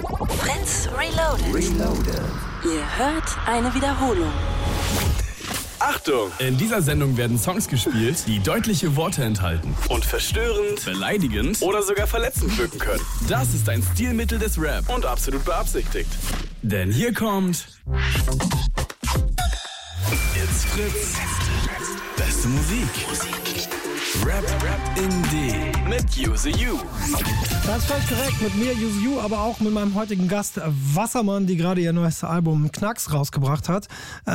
Fritz Reloaded. Ihr hört eine Wiederholung. Achtung! In dieser Sendung werden Songs gespielt, die deutliche Worte enthalten und verstörend, beleidigend oder sogar verletzend wirken können. Das ist ein Stilmittel des Rap und absolut beabsichtigt. Denn hier kommt It's Fritz. Beste Musik. Rap Indie mit Use You. Das ist völlig korrekt, mit mir, Use You, aber auch mit meinem heutigen Gast Wassermann, die gerade ihr neues Album Knacks rausgebracht hat.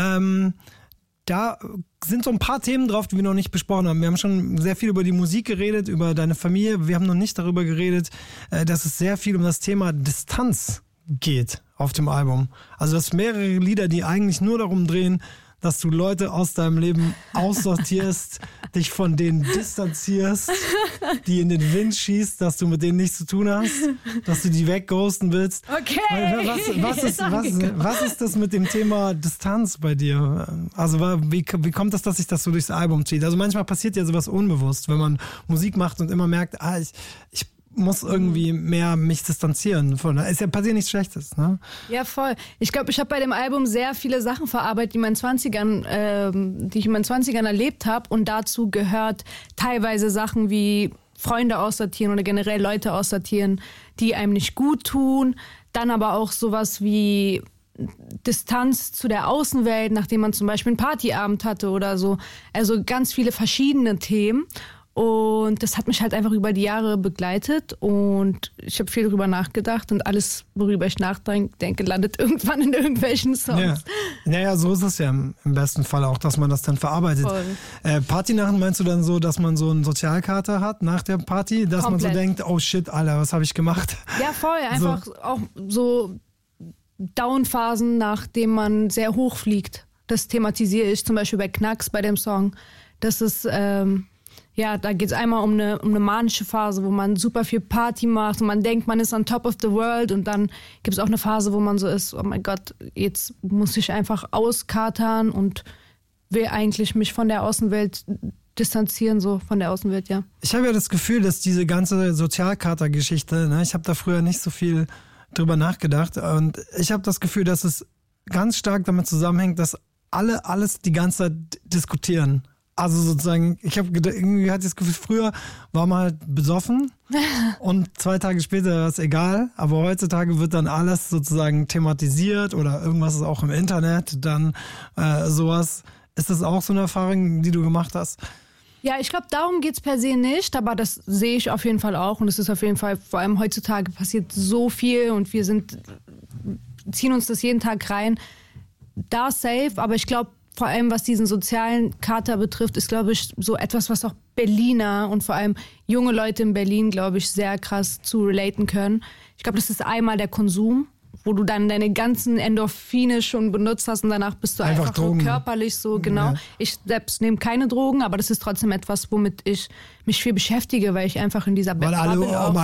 Da sind so ein paar Themen drauf, die wir noch nicht besprochen haben. Wir haben schon sehr viel über die Musik geredet, über deine Familie. Wir haben noch nicht darüber geredet, dass es sehr viel um das Thema Distanz geht auf dem Album. Also dass mehrere Lieder, die eigentlich nur darum drehen, dass du Leute aus deinem Leben aussortierst, dich von denen distanzierst, die in den Wind schießt, dass du mit denen nichts zu tun hast, dass du die wegghosten willst. Okay. Was ist das mit dem Thema Distanz bei dir? Also wie kommt das, dass sich das so durchs Album zieht? Also manchmal passiert ja sowas unbewusst, wenn man Musik macht und immer merkt, ich muss irgendwie mehr mich distanzieren. Ist ja passiert nichts Schlechtes, ne? Ja, voll. Ich glaube, ich habe bei dem Album sehr viele Sachen verarbeitet, die ich in meinen 20ern erlebt habe. Und dazu gehört teilweise Sachen wie Freunde aussortieren oder generell Leute aussortieren, die einem nicht gut tun. Dann aber auch sowas wie Distanz zu der Außenwelt, nachdem man zum Beispiel einen Partyabend hatte oder so. Also ganz viele verschiedene Themen. Und das hat mich halt einfach über die Jahre begleitet und ich habe viel darüber nachgedacht und alles, worüber ich nachdenke, landet irgendwann in irgendwelchen Songs. Ja. Naja, so ist es ja im besten Fall auch, dass man das dann verarbeitet. Partynacht meinst du dann so, dass man so einen Sozialkater hat nach der Party, dass man so denkt, oh shit, Alter, was habe ich gemacht? Ja, voll, einfach so. Auch so Downphasen, nachdem man sehr hoch fliegt. Das thematisiere ich zum Beispiel bei Knacks, bei dem Song. Das ist... Ja, da geht es einmal um eine manische Phase, wo man super viel Party macht und man denkt, man ist on top of the world und dann gibt es auch eine Phase, wo man so ist, oh mein Gott, jetzt muss ich einfach auskatern und will eigentlich mich von der Außenwelt distanzieren, so von der Außenwelt, ja. Ich habe ja das Gefühl, dass diese ganze Sozialkater-Geschichte, ne, ich habe da früher nicht so viel drüber nachgedacht und ich habe das Gefühl, dass es ganz stark damit zusammenhängt, dass alle alles die ganze Zeit diskutieren. Also sozusagen, irgendwie hatte ich das Gefühl, früher war man halt besoffen und 2 Tage später war es egal, aber heutzutage wird dann alles sozusagen thematisiert oder irgendwas ist auch im Internet, dann sowas. Ist das auch so eine Erfahrung, die du gemacht hast? Ja, ich glaube, darum geht's per se nicht, aber das sehe ich auf jeden Fall auch und es ist auf jeden Fall, vor allem heutzutage passiert so viel und wir ziehen uns das jeden Tag rein. Da safe, aber ich glaube, vor allem, was diesen sozialen Kater betrifft, ist, glaube ich, so etwas, was auch Berliner und vor allem junge Leute in Berlin, glaube ich, sehr krass zu relaten können. Ich glaube, das ist einmal der Konsum, wo du dann deine ganzen Endorphine schon benutzt hast und danach bist du einfach so körperlich so, genau. Ja. Ich selbst nehme keine Drogen, aber das ist trotzdem etwas, womit ich mich viel beschäftige, weil ich einfach in dieser Bubble alle